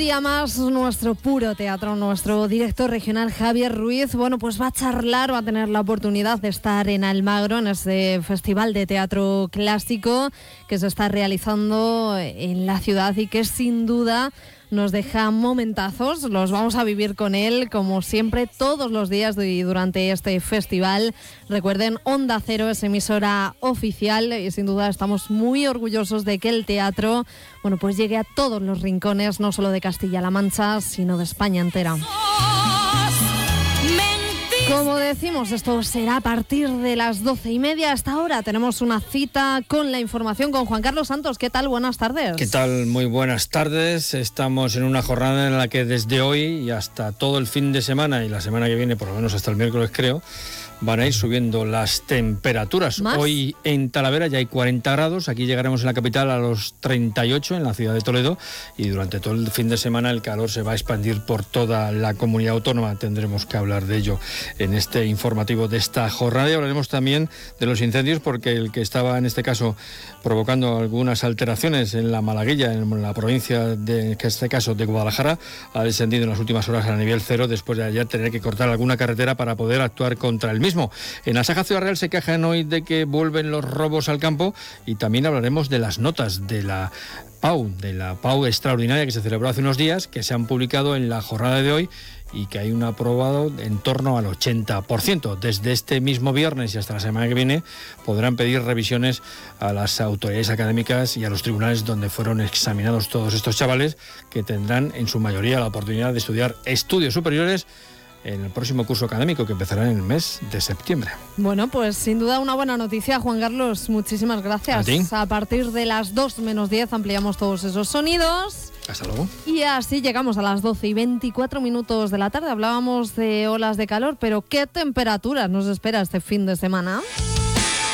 día más nuestro Puro Teatro, nuestro director regional Javier Ruiz, pues va a charlar, va a tener la oportunidad de estar en Almagro, en este festival de teatro clásico que se está realizando en la ciudad y que sin duda nos deja momentazos. Los vamos a vivir con él, como siempre, todos los días y durante este festival. Recuerden, Onda Cero es emisora oficial y sin duda estamos muy orgullosos de que el teatro pues llegue a todos los rincones, no solo de Castilla-La Mancha, sino de España entera. Como decimos, esto será a partir de las 12:30. Hasta ahora tenemos una cita con la información con Juan Carlos Santos. ¿Qué tal? Buenas tardes. ¿Qué tal? Muy buenas tardes. Estamos en una jornada en la que desde hoy y hasta todo el fin de semana y la semana que viene, por lo menos hasta el miércoles creo, van a ir subiendo las temperaturas. ¿Más? Hoy en Talavera ya hay 40 grados, aquí llegaremos en la capital a los 38 en la ciudad de Toledo y durante todo el fin de semana el calor se va a expandir por toda la comunidad autónoma. Tendremos que hablar de ello en este informativo de esta jornada y hablaremos también de los incendios porque el que estaba en este caso provocando algunas alteraciones en la Malaguilla, en la provincia de, en este caso de Guadalajara, ha descendido en las últimas horas a nivel cero después de ayer tener que cortar alguna carretera para poder actuar contra el mismo. En Asaja Ciudad Real se quejan hoy de que vuelven los robos al campo y también hablaremos de las notas de la PAU extraordinaria que se celebró hace unos días, que se han publicado en la jornada de hoy y que hay un aprobado en torno al 80%. Desde este mismo viernes y hasta la semana que viene podrán pedir revisiones a las autoridades académicas y a los tribunales donde fueron examinados todos estos chavales, que tendrán en su mayoría la oportunidad de estudiar estudios superiores en el próximo curso académico que empezará en el mes de septiembre. Pues sin duda una buena noticia, Juan Carlos. Muchísimas gracias. ¿A ti? A partir de las 2:10 ampliamos todos esos sonidos. Hasta luego. Y así llegamos a las 12:24 de la tarde. Hablábamos de olas de calor, pero ¿qué temperaturas nos espera este fin de semana?